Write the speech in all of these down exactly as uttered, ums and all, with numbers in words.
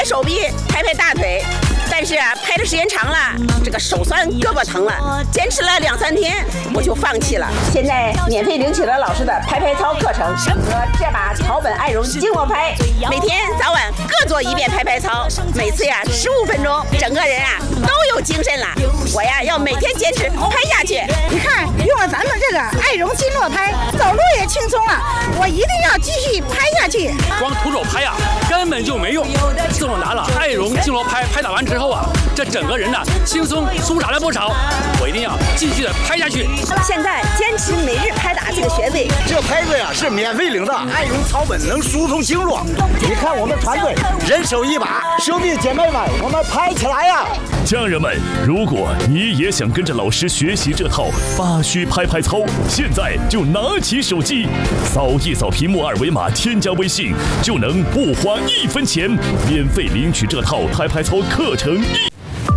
拍手臂，拍拍大腿。但是啊，拍的时间长了，这个手酸，胳膊疼了，坚持了两三天，我就放弃了。现在免费领取了老师的拍拍操课程和这把草本爱绒经络拍，每天早晚各做一遍拍拍操，每次呀十五分钟，整个人啊都有精神了。我呀要每天坚持拍下去。 你看，用了咱们这个爱绒经络拍，走路也轻松了。我一定要继续拍下去。 光徒手拍呀，根本就没用。自从拿了爱绒经络拍拍打完之后啊，这整个人呢轻松舒展了不少。我一定要继续的拍下去。 现在坚持每日拍打这个穴位， 这拍子呀是免费领的，爱绒草本能疏通经络。你看我们团队人手一把，兄弟姐妹们，我们拍起来呀！ 家人们，如果你也想跟着老师学习这套八虚拍拍操，现在就拿起手机，扫一扫屏幕二维码，添加微信，就能不花一分钱，免费领取这套拍拍操课程一。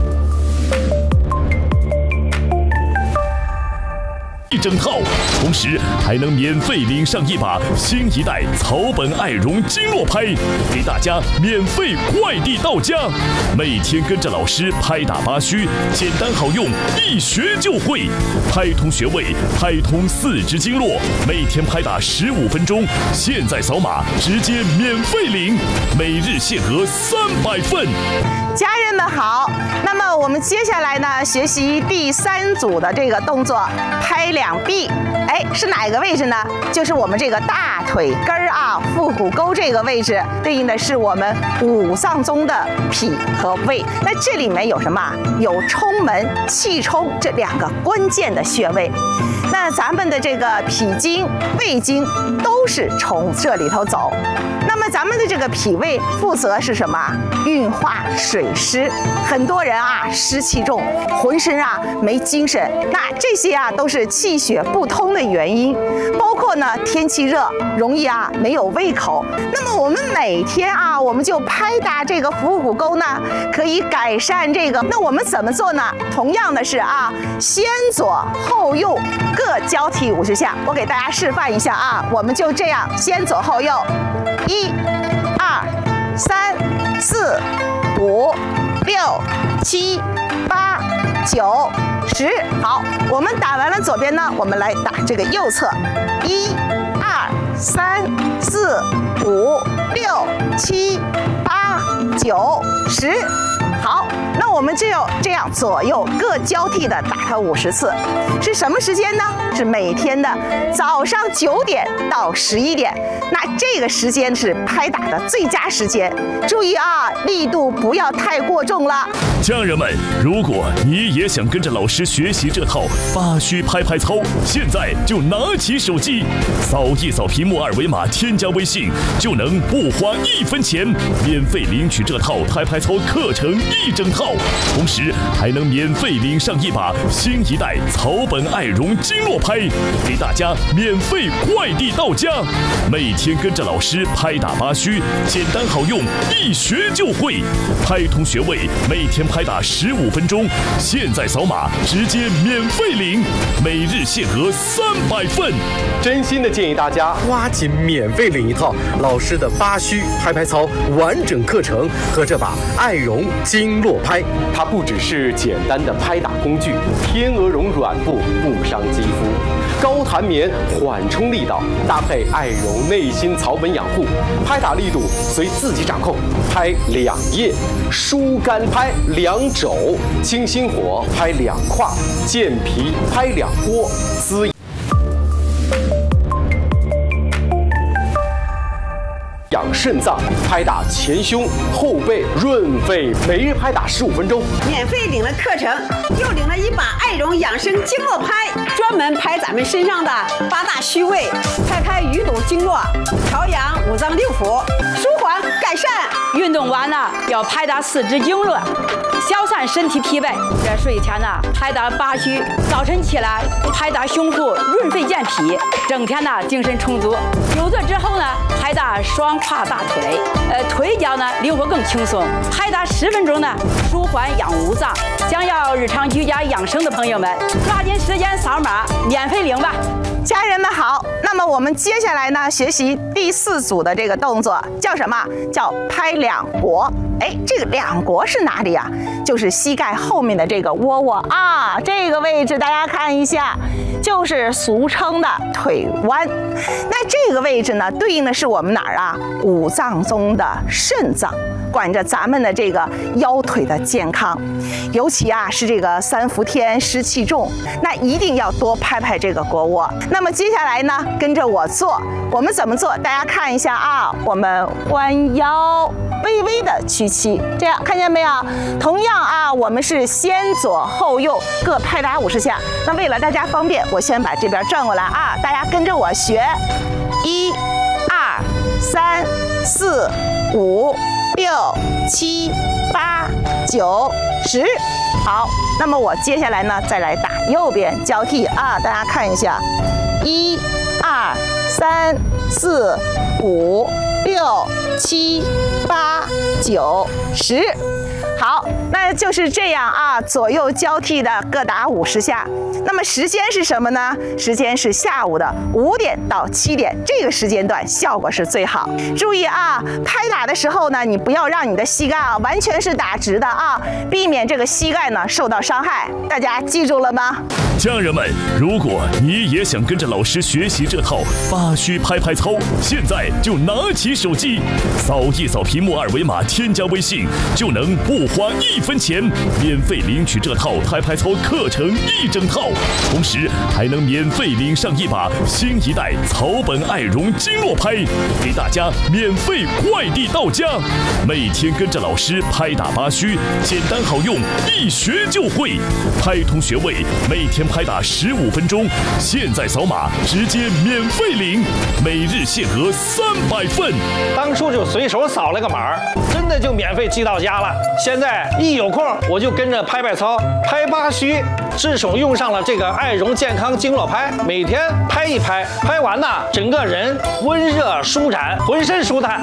一整套，同时还能免费领上一把新一代草本爱绒经络拍，给大家免费快递到家。每天跟着老师拍打八虚，简单好用，一学就会，拍通穴位，拍通四肢经络，每天拍打十五分钟。现在扫码直接免费领，每日限额三百份。 家人们好，那么我们接下来呢，学习第三组的这个动作，拍两臂。哎，是哪个位置呢？就是我们这个大腿根儿啊，腹股沟这个位置，对应的是我们五脏中的脾和胃。那这里面有什么？有冲门、气冲这两个关键的穴位。那咱们的这个脾经、胃经都是从这里头走。那么咱们的这个脾胃负责是什么？运化水湿。很多人啊湿气重，浑身啊没精神，那这些啊都是气血不通的原因。包括呢天气热，容易啊没有胃口。那么我们每天啊，我们就拍打这个腹股沟呢，可以改善这个。那我们怎么做呢？同样的是啊，先左后右各交替五十下。我给大家示范一下啊，我们就这样先左后右，一、二、三、四、五、六、七、八、九、十。好，我们打完了左边呢，我们来打这个右侧，一、二、三、四、五、六、七、八、九、十。好，那我们就这样左右各交替的打它五十次，是什么时间呢？是每天的早上九点到十一点，那这个时间是拍打的最佳时间。注意啊，力度不要太过重了。 家人们，如果你也想跟着老师学习这套八虚拍拍操，现在就拿起手机，扫一扫屏幕二维码，添加微信，就能不花一分钱，免费领取这套拍拍操课程一整套，同时还能免费领上一把新一代草本爱绒经络拍，给大家免费快递到家。每天跟着老师拍打八虚，简单好用，一学就会，拍通穴位，每天拍打十五分钟。现在扫码直接免费领，每日限额三百份。 真心的建议大家抓紧免费领一套老师的八虚拍拍操完整课程和这把爱绒经络拍。它不只是简单的拍打工具，天鹅绒软布不伤肌肤，高弹棉缓冲力道，搭配爱绒内心草本养护，拍打力度随自己掌控。拍两叶，疏肝拍两肘，清心火拍两胯，健脾拍两波，滋养肾脏，拍打前胸后背，润肺。每日拍打十五分钟， 免费领了课程，又领了一把爱绒养生经络拍，专门拍咱们身上的八大虚位，拍拍鱼肚经络，调养五脏六腑，舒缓改善。 运动完呢，要拍打四肢经络，消散身体疲惫。这睡前呢，拍打八虚，早晨起来拍打胸部，润肺健脾，整天呢精神充足。久坐之后呢，拍打双胯大腿，呃，腿脚呢灵活更轻松。拍打十分钟呢，舒缓养五脏。想要日常居家养生的朋友们，抓紧时间扫码免费领吧。 家人们好，那么我们接下来呢，学习第四组的这个动作叫什么？叫拍两国。哎，这个两国是哪里啊？就是膝盖后面的这个窝窝啊，这个位置大家看一下，就是俗称的腿弯。那这个位置呢，对应的是我们哪儿啊？五脏中的肾脏，管着咱们的这个腰腿的健康。尤其啊是这个三伏天湿气重，那一定要多拍拍这个腘窝。那么接下来呢，跟着我做，我们怎么做？大家看一下啊，我们弯腰，微微的屈膝，这样看见没有？同样啊，我们是先左后右各拍打五十下。那为了大家方便，我先把这边转过来啊，大家跟着我学，一、二、三、四、五、六、七、八、九、十。好，那么我接下来呢，再来打右边交替啊，大家看一下，一、二、三、四、五、六、七、八、九、十。好，那就是这样啊，左右交替的各打五十下。那么时间是什么呢？时间是下午的五点到七点，这个时间段效果是最好。注意啊，拍打的时候呢，你不要让你的膝盖啊完全是打直的啊，避免这个膝盖呢受到伤害。大家记住了吗？ 家人们，如果你也想跟着老师学习这套八虚拍拍操，现在就拿起手机，扫一扫屏幕二维码，添加微信，就能不花一分钱免费领取这套拍拍操课程一整套，同时还能免费领上一把新一代草本爱绒经络拍，给大家免费快递到家。每天跟着老师拍打八虚，简单好用，一学就会。拍通学位，每天拍打十五分钟，现在扫码直接免费领，每日限额三百份。 当初就随手扫了个码，真的就免费寄到家了。现在一有空我就跟着拍拍操，拍八虚，至手用上了这个爱绒健康经络拍，每天拍一拍，拍完呢，整个人温热舒展，浑身舒坦。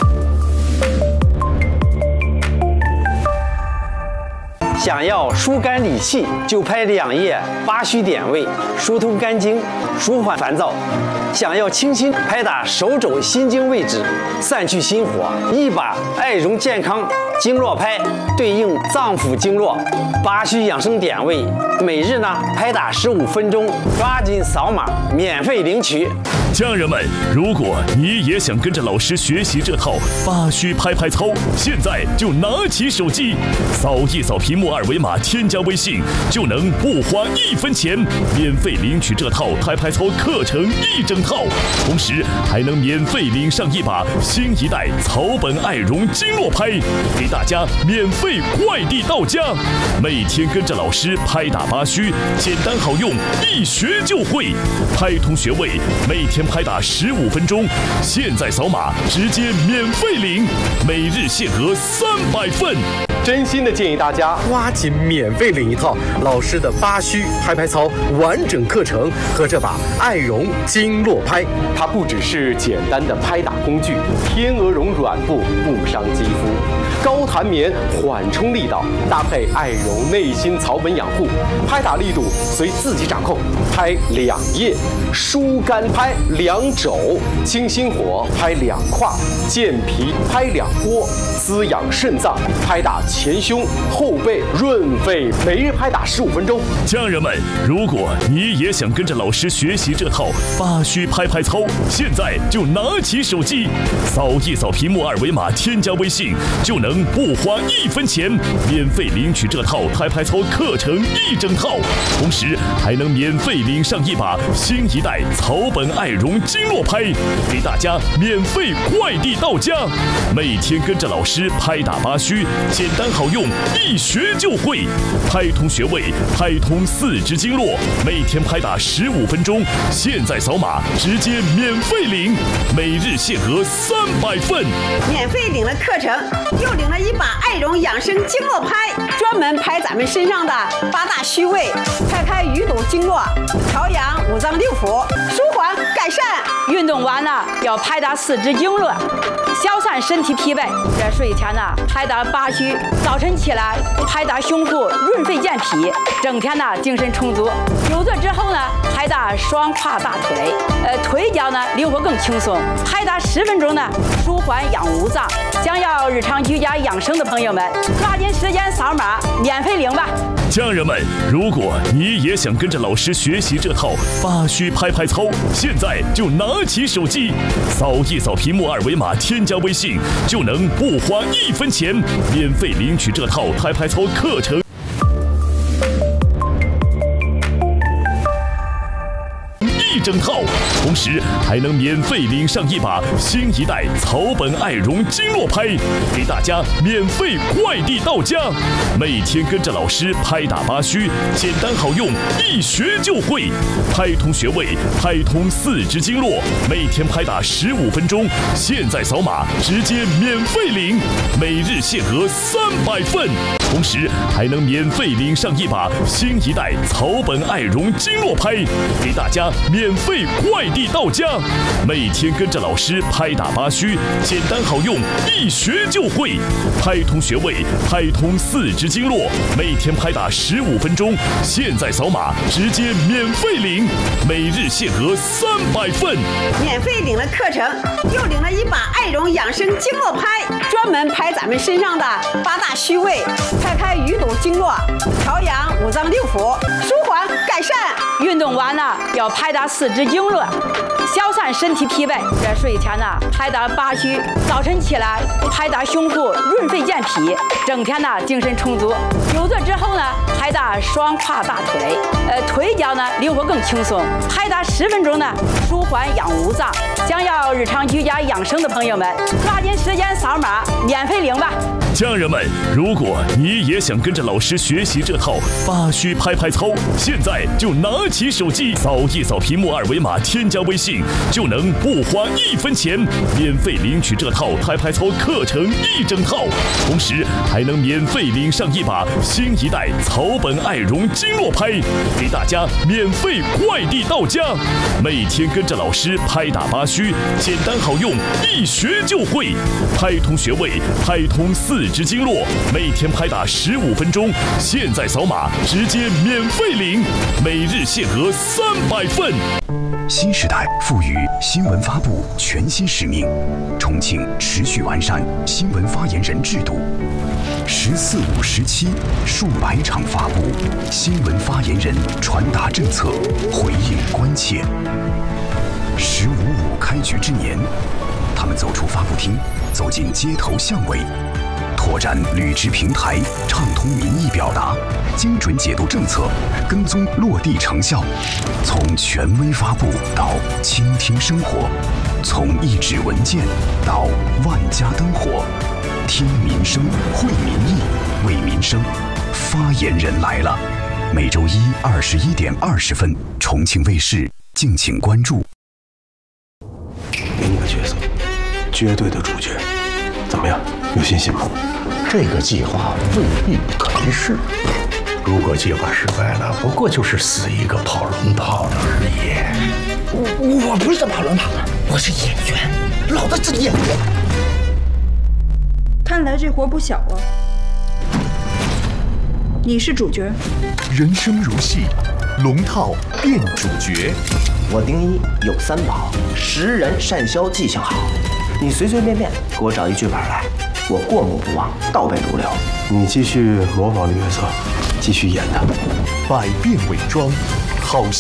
想要疏肝理气，就拍两页八虚点位，疏通肝经，舒缓烦躁。想要清心，拍打手肘心经位置，散去心火。一把爱绒健康经络拍对应脏腑经络八虚养生点位，每日呢拍打十五分钟，抓紧扫码免费领取。 家人们，如果你也想跟着老师学习这套八虚拍拍操，现在就拿起手机，扫一扫屏幕二维码，添加微信，就能不花一分钱免费领取这套拍拍操课程一整套，同时还能免费领上一把新一代草本爱绒经络拍，给大家免费快递到家。每天跟着老师拍打八虚，简单好用，一学就会。拍通学位，每天拍打十五分钟，现在扫码直接免费领，每日限额三百份。 真心的建议大家抓紧免费领一套老师的八虚拍拍操完整课程和这把爱绒经络拍。它不只是简单的拍打工具，天鹅绒软布不伤肌肤，高弹棉缓冲力道，搭配爱绒内心草本养护，拍打力度随自己掌控。拍两页，疏肝拍两肘，清心火拍两胯，健脾拍两波，滋养肾脏拍打前胸后背，润肺，每日拍打十五分钟。 家人们，如果你也想跟着老师学习这套八虚拍拍操，现在就拿起手机，扫一扫屏幕二维码，添加微信，就能不花一分钱免费领取这套拍拍操课程一整套，同时还能免费领上一把新一代草本爱绒经络拍，给大家免费快递到家。每天跟着老师拍打八虚，简单好用，一学就会。拍通学位，拍通四肢经络，每天拍打十五分钟，现在扫码直接免费领，每日限额三百份。 免费领了课程，又领了一把爱绒养生经络拍，专门拍咱们身上的八大虚位，拍开鱼肚经络，调养五脏六腑，舒缓改善。 运动完了要拍打四肢经络， 消散身体疲惫。这睡前呢，拍打八虚，早晨起来拍打胸腹，润肺健脾，整天呢精神充足。久坐之后呢，拍打双胯大腿，呃，腿脚呢灵活更轻松。拍打十分钟呢，舒缓养五脏。想要日常居家养生的朋友们，抓紧时间扫码免费领吧。 家人们，如果你也想跟着老师学习这套八虚拍拍操，现在就拿起手机，扫一扫屏幕二维码，添加微信，就能不花一分钱，免费领取这套拍拍操课程。一整套，同时还能免费领上一把新一代草本爱绒经络拍，给大家免费快递到家。每天跟着老师拍打八虚，简单好用，一学就会。拍通穴位，拍通四肢经络，每天拍打十五分钟。现在扫码直接免费领，每日限额三百份，同时还能免费领上一把新一代草本爱绒经络拍，给大家免费快递到家。每天跟着老师拍打八虚，简单好用，一学就会。拍通穴位，拍通四肢经络，每天拍打十五分钟。现在扫码直接免费领，每日限额三百份。 免费领了课程，又领了一把爱绒养生经络拍，专门拍咱们身上的八大虚位，拍开鱼肚经络，调养五脏六腑，舒缓改善。 运动完了要拍打四肢经络，消散身体疲惫。这睡前呢，拍打八虚，早晨起来拍打胸腹，润肺健脾，整天呢精神充足。久坐之后呢，拍打双胯大腿，呃，腿脚呢灵活更轻松。拍打十分钟呢，舒缓养五脏。想要日常居家养生的朋友们，抓紧时间扫码免费领吧。 家人们，如果你也想跟着老师学习这套八虚拍拍操，现在就拿起手机，扫一扫屏幕二维码，添加微信，就能不花一分钱，免费领取这套拍拍操课程一整套，同时还能免费领上一把新一代草本爱绒经络拍，给大家免费快递到家。每天跟着老师拍打八虚，简单好用，一学就会。拍通穴位，拍通四肢经络，每天拍打十五分钟。现在扫码直接免费领，每日限额三百份。 新时代赋予新闻发布全新使命，重庆持续完善新闻发言人制度。十四五十七数百场发布，新闻发言人传达政策，回应关切。十五五开局之年，他们走出发布厅，走进街头巷尾，拓展履职平台，畅通民意表达，精准解读政策，跟踪落地成效。从权威发布到倾听生活，从一纸文件到万家灯火，听民生，会民意，为民生。发言人来了，每周一二十一点二十分，重庆卫视，敬请关注。 给你个角色，绝对的主角，怎么样？有信心吗？ 这个计划未必可一世。如果计划失败了，不过就是死一个跑龙套的而已。我我不是跑龙套的，我是演员，老子是演员。 看来这活不小啊！你是主角。 人生如戏，龙套变主角。 我丁一有三宝：识人、善销、记性好。你随随便便给我找一剧本来，我过目不忘，倒背如流。 你继续模仿角色，继续演他。 百变伪装，好。